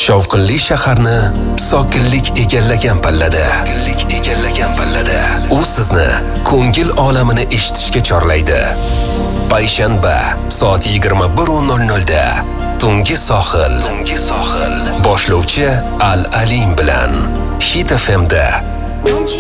Shovqinli shaharni sokinlik egallagan pallada. U sizni ko'ngil olamini eshitishga chorlaydi. Payshanba soat 21:00 da Tungi sohil. Boshlovchi Al Alim bilan Hit FM da.